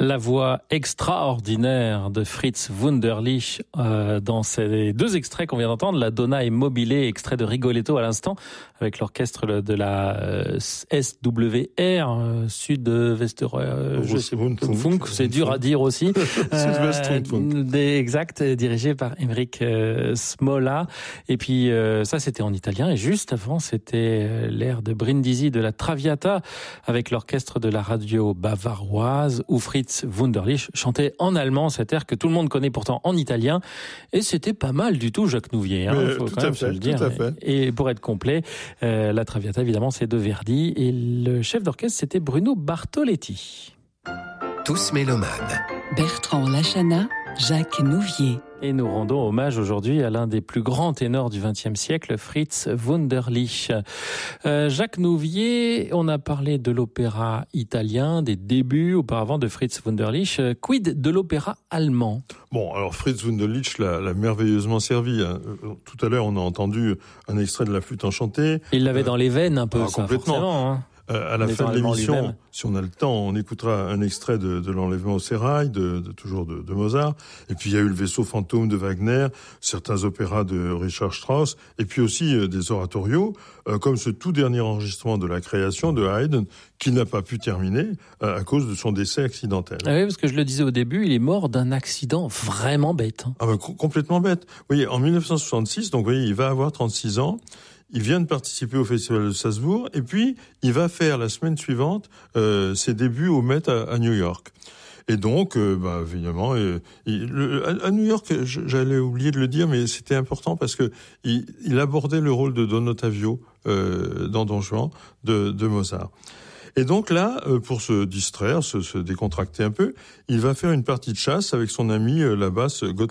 La voix extraordinaire de Fritz Wunderlich dans ces deux extraits qu'on vient d'entendre, la Donna Immobile, extrait de Rigoletto à l'instant, avec l'orchestre de la SWR, Sud-Westerfunk, c'est dur à dire aussi. Exact, dirigé par Emeric Smola. Et puis ça, c'était en italien. Et juste avant, c'était l'air de Brindisi de la Traviata, avec l'orchestre de la radio bavaroise, où Fritz Wunderlich chantait en allemand cet air que tout le monde connaît pourtant en italien, et c'était pas mal du tout, Jacques Nouvier, il faut quand même se le dire. Et pour être complet, la Traviata évidemment c'est de Verdi, et le chef d'orchestre c'était Bruno Bartoletti. Tous mélomanes. Bertrand Lachana, Jacques Nouvier. Et nous rendons hommage aujourd'hui à l'un des plus grands ténors du XXe siècle, Fritz Wunderlich. Jacques Nouvier, on a parlé de l'opéra italien, des débuts auparavant de Fritz Wunderlich. Quid de l'opéra allemand ? Bon, alors Fritz Wunderlich l'a merveilleusement servi. Tout à l'heure, on a entendu un extrait de la flûte enchantée. Il l'avait dans les veines un peu, ça, complètement. Forcément, hein. À la fin de l'émission, si on a le temps, on écoutera un extrait de l'enlèvement au sérail, toujours de Mozart. Et puis il y a eu le vaisseau fantôme de Wagner, certains opéras de Richard Strauss, et puis aussi des oratorios, comme ce tout dernier enregistrement de la création de Haydn, qui n'a pas pu terminer à cause de son décès accidentel. Ah oui, parce que je le disais au début, il est mort d'un accident vraiment bête. Ah ben, complètement bête. Vous voyez, en 1966, donc vous voyez, il va avoir 36 ans. Il vient de participer au Festival de Salzbourg, et puis il va faire la semaine suivante ses débuts au Met à New York. Et donc, évidemment, à New York, j'allais oublier de le dire, mais c'était important parce que il abordait le rôle de Don Ottavio dans Don Juan de Mozart. Et donc là, pour se distraire, se décontracter un peu, il va faire une partie de chasse avec son ami la basse